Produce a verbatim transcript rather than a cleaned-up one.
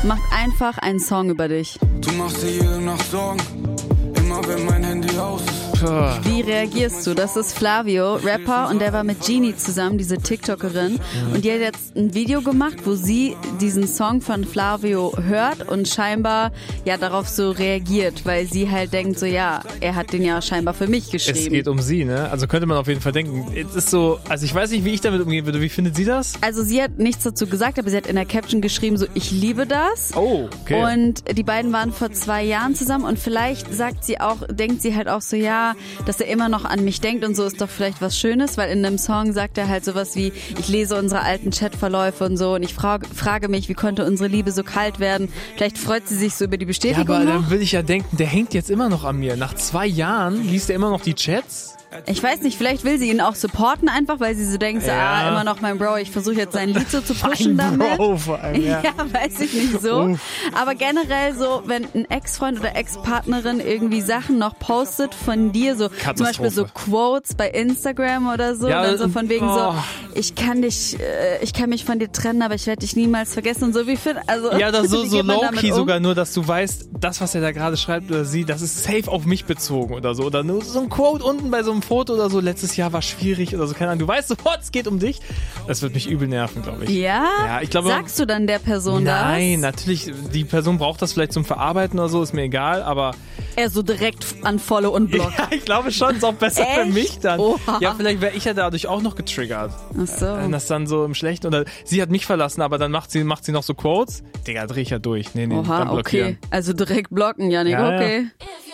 macht einfach einen Song über dich. Du machst dir jede Nacht Sorgen, immer wenn mein Handy aus ist. Wie reagierst du? Das ist Flavio, Rapper, und der war mit Genie zusammen, diese TikTokerin. Und die hat jetzt ein Video gemacht, wo sie diesen Song von Flavio hört und scheinbar ja darauf so reagiert, weil sie halt denkt so, ja, er hat den ja scheinbar für mich geschrieben. Es geht um sie, ne? Also könnte man auf jeden Fall denken. Es ist so, also ich weiß nicht, wie ich damit umgehen würde. Wie findet sie das? Also sie hat nichts dazu gesagt, aber sie hat in der Caption geschrieben, so, ich liebe das. Oh, okay. Und die beiden waren vor zwei Jahren zusammen und vielleicht sagt sie auch, denkt sie halt auch so, ja, dass er immer noch an mich denkt und so ist doch vielleicht was Schönes, weil in einem Song sagt er halt sowas wie, ich lese unsere alten Chatverläufe und so und ich frage, frage mich, wie konnte unsere Liebe so kalt werden? Vielleicht freut sie sich so über die Bestätigung. Ja, aber noch. dann will ich ja denken, der hängt jetzt immer noch an mir. Nach zwei Jahren liest er immer noch die Chats? Ich weiß nicht, vielleicht will sie ihn auch supporten einfach, weil sie so denkt, so, Ja. ah, immer noch mein Bro, ich versuche jetzt sein Lied so zu pushen Ein damit. Bro vor allem, ja. Ja, weiß ich nicht so. Uff. Aber generell so, wenn ein Ex-Freund oder Ex-Partnerin irgendwie Sachen noch postet von dir, so zum Beispiel so Quotes bei Instagram oder so, Ja, dann so von wegen oh. so, ich kann dich, äh, ich kann mich von dir trennen, aber ich werde dich niemals vergessen und so, wie viel, also. Ja, das so, wie so geht man damit low-key um? sogar, nur dass du weißt, das, was er da gerade schreibt oder sie, das ist safe auf mich bezogen oder so. Oder nur so ein Quote unten bei so einem Foto oder so, letztes Jahr war schwierig oder so, keine Ahnung. Du weißt sofort, es geht um dich. Das wird mich übel nerven, glaube ich. Ja? Ja, ich glaube, Sagst du dann der Person Nein, das? natürlich, die Person braucht das vielleicht zum Verarbeiten oder so, ist mir egal, aber Er so direkt an Follow und Block. ja, ich glaube schon, ist auch besser Echt? für mich dann. Oha. Ja, vielleicht wäre ich ja dadurch auch noch getriggert. Ach so. Wenn das dann so im Schlechten oder sie hat mich verlassen, aber dann macht sie, macht sie noch so Quotes. Digga, dreh ich ja durch. Nee, nee, dann Oha, blockieren. okay. Also direkt blocken, Janik, Ja, ja. okay.